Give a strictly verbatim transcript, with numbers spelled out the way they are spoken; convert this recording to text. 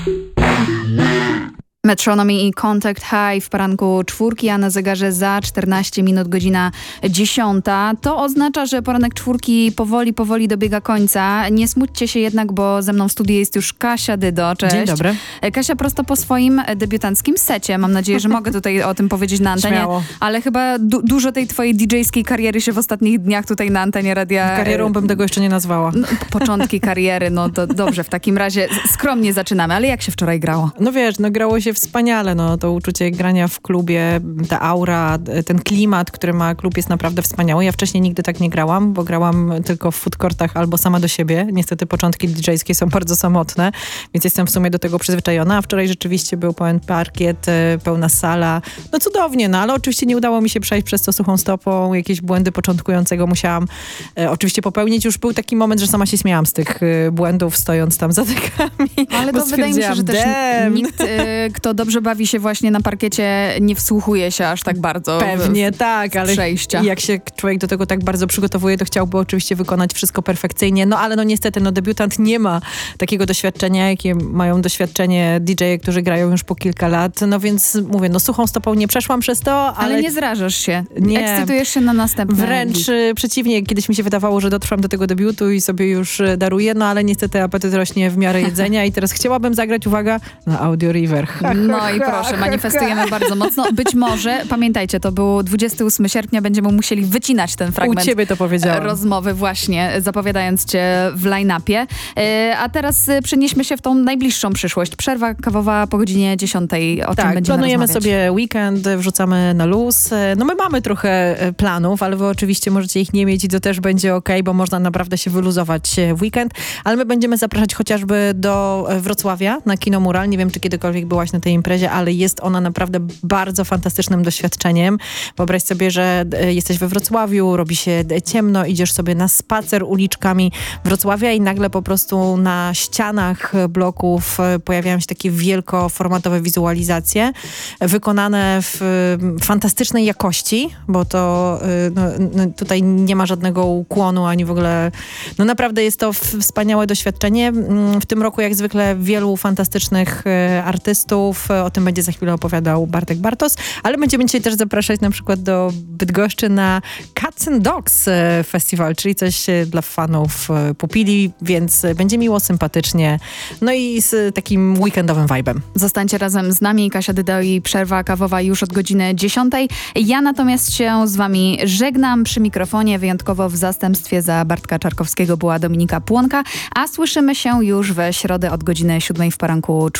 Metronomy i Contact High w poranku czwórki, a na zegarze za czternaście minut godzina dziesiąta. To oznacza, że poranek czwórki powoli, powoli dobiega końca. Nie smućcie się jednak, bo ze mną w studiu jest już Kasia Dydo. Cześć. Dzień dobry. Kasia prosto po swoim debiutanckim secie. Mam nadzieję, że mogę tutaj o tym powiedzieć na antenie. Śmiało. Ale chyba du- dużo tej twojej didżejskiej kariery się w ostatnich dniach tutaj na antenie radia... Karierą bym tego jeszcze nie nazwała. No, początki kariery, no to dobrze, w takim razie skromnie zaczynamy. Ale jak się wczoraj grało? No wiesz, no grało się wspaniale, no to uczucie grania w klubie, ta aura, ten klimat, który ma klub, jest naprawdę wspaniały. Ja wcześniej nigdy tak nie grałam, bo grałam tylko w food courtach albo sama do siebie. Niestety początki didżejskie są bardzo samotne, więc jestem w sumie do tego przyzwyczajona, a wczoraj rzeczywiście był pełen parkiet, pełna sala. No cudownie, no ale oczywiście nie udało mi się przejść przez to suchą stopą. Jakieś błędy początkującego musiałam e, oczywiście popełnić. Już był taki moment, że sama się śmiałam z tych e, błędów, stojąc tam za dekami. Ale to wydaje mi się, że też Damn. nikt, y, kto dobrze bawi się właśnie na parkiecie, nie wsłuchuje się aż tak bardzo. Pewnie w, tak, ale przejścia. jak się człowiek do tego tak bardzo przygotowuje, to chciałby oczywiście wykonać wszystko perfekcyjnie. No ale no niestety, no debiutant nie ma takiego doświadczenia, jakie mają doświadczenie didżeje, którzy grają już po kilka lat. No więc mówię, no suchą stopą nie przeszłam przez to, ale... Ale nie zrażasz się. Nie. Ekscytujesz się na następne. Wręcz y, przeciwnie, kiedyś mi się wydawało, że dotrwam do tego debiutu i sobie już y, daruję, no ale niestety apetyt rośnie w miarę jedzenia i teraz chciałabym zagrać, uwaga, na Audio River. No i proszę, manifestujemy bardzo mocno. Być może, pamiętajcie, to był dwudziestego ósmego sierpnia, będziemy musieli wycinać ten fragment U ciebie to powiedziałam. rozmowy właśnie, zapowiadając cię w line-upie. E, a teraz e, przenieśmy się w tą najbliższą przyszłość. Przerwa kawowa po godzinie dziesiątej. O tak, czym będziemy planujemy rozmawiać? sobie weekend, wrzucamy na luz. No my mamy trochę planów, ale wy oczywiście możecie ich nie mieć i to też będzie okej, bo można naprawdę się wyluzować w weekend. Ale my będziemy zapraszać chociażby do Wrocławia na Kino Mural. Nie wiem, czy kiedykolwiek byłaś na tej imprezie, ale jest ona naprawdę bardzo fantastycznym doświadczeniem. Wyobraź sobie, że jesteś we Wrocławiu, robi się ciemno, idziesz sobie na spacer uliczkami Wrocławia i nagle po prostu na ścianach bloków pojawiają się takie wielkoformatowe wizualizacje wykonane w fantastycznej jakości, bo to no, no, tutaj nie ma żadnego ukłonu ani w ogóle, no naprawdę jest to wspaniałe doświadczenie. W tym roku jak zwykle wielu fantastycznych artystów, o tym będzie za chwilę opowiadał Bartek Bartos, ale będziemy dzisiaj też zapraszać na przykład do Bydgoszczy na Cats and Dogs Festival, czyli coś dla fanów pupili, więc będzie miło, sympatycznie, no i z takim weekendowym vibe'em. Zostańcie razem z nami, Kasia Dydo i przerwa kawowa już od godziny dziesiątej. Ja natomiast się z wami żegnam. Przy mikrofonie wyjątkowo w zastępstwie za Bartka Czarkowskiego była Dominika Płonka, a słyszymy się już we środę od godziny siódmej w poranku.